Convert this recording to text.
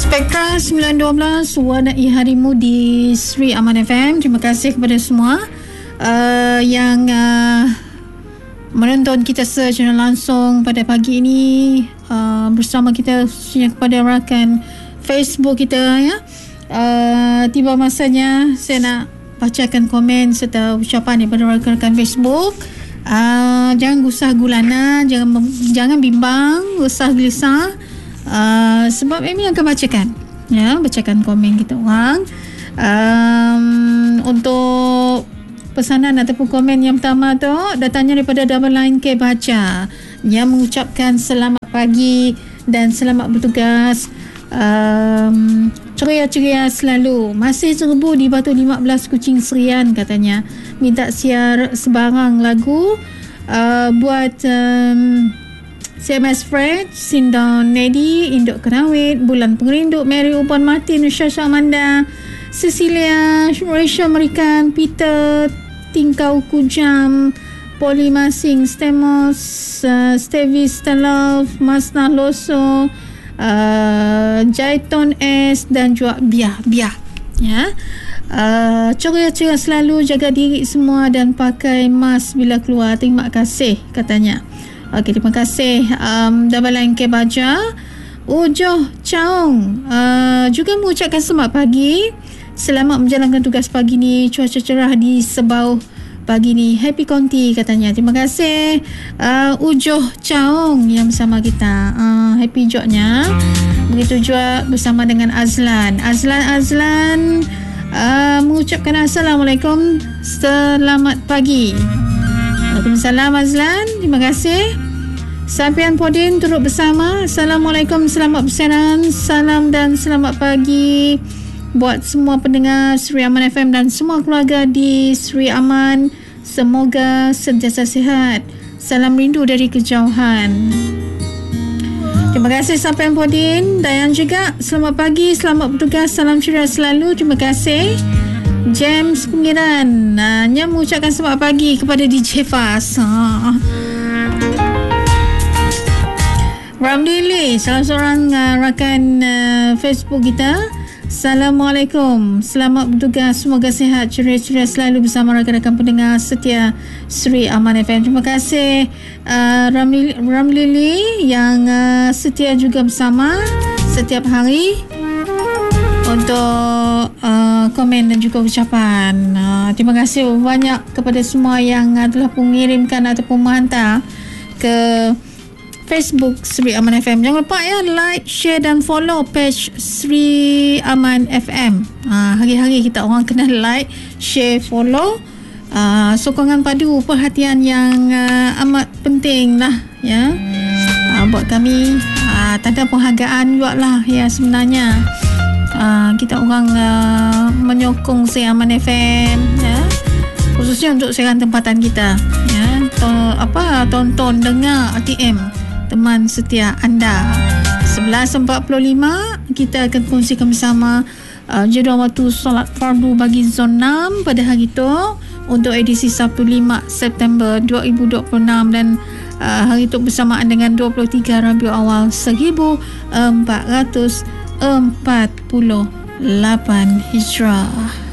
Spektra 912 Warnai Harimu di Sri Aman FM. Terima kasih kepada semua yang menonton kita secara langsung pada pagi ini bersama kita, khususnya kepada rakan Facebook kita ya. Tiba masanya saya nak bacakan komen serta ucapan daripada rakan-rakan Facebook. Jangan gusah gulana, jangan bimbang, gusah gelisah. Sebab Amy akan bacakan komen kita orang. Untuk pesanan ataupun komen yang pertama tu datangnya daripada Double Line K Baca yang mengucapkan selamat pagi dan selamat bertugas. Ceria-ceria selalu, masih serbu di Batu 15 Kuching Serian katanya. Minta siar sebarang lagu buat CMS Fred, Sindon Nedi, Induk Kenawit, Bulan Pengerinduk, Mary Upan Martin, Syasha Amanda, Cecilia, Rachel Merikan, Peter, Tingkau Kujam, Poli Masing, Stemos, Stevie Stelov, Masna Loso, Jaiton S dan juga Biah ya. Ceria-ceria selalu, jaga diri semua dan pakai mask bila keluar. Terima kasih katanya. Okey, terima kasih Double Line K Baja. Ujoh Chaong juga mengucapkan selamat pagi. Selamat menjalankan tugas pagi ni. Cuaca cerah di Sebau pagi ni. Happy Konti katanya. Terima kasih Ujoh Chaong yang bersama kita. Happy joknya. Begitu juga bersama dengan Azlan mengucapkan Assalamualaikum, selamat pagi. Waalaikumsalam Azlan, terima kasih. Safian Podin turut bersama. Assalamualaikum, selamat bersiaran, salam dan selamat pagi buat semua pendengar Sri Aman FM dan semua keluarga di Sri Aman. Semoga sentiasa sihat. Salam rindu dari kejauhan. Terima kasih Safian Podin. Dayan juga, selamat pagi, selamat bertugas, salam ceria selalu. Terima kasih. James Pengiran yang mengucapkan selamat pagi kepada DJ Fas. Ramdili, salah seorang rakan Facebook kita. Assalamualaikum, selamat bertugas, semoga sihat, ceria-ceria selalu bersama rakan-rakan pendengar setia Sri Aman FM. Terima kasih Ramlili yang setia juga bersama setiap hari untuk komen dan juga ucapan. Terima kasih banyak kepada semua yang telah mengirimkan ataupun menghantar ke Facebook Sri Aman FM. Jangan lupa ya, like, share dan follow page Sri Aman FM. Hari-hari kita orang kena like, share, follow. Sokongan padu perhatian yang amat penting lah ya. Buat kami tanda penghargaan juga lah ya sebenarnya. Kita orang menyokong Sri Aman FM ya, khususnya untuk siaran tempatan kita ya. Tonton dengar ATM teman setia anda. 11.45 kita akan kongsikan bersama jadual waktu solat fardu bagi zon 6 pada hari itu untuk edisi Sabtu 5 September 2026 dan hari itu bersamaan dengan 23 Rabiul Awal 1448 Hijrah.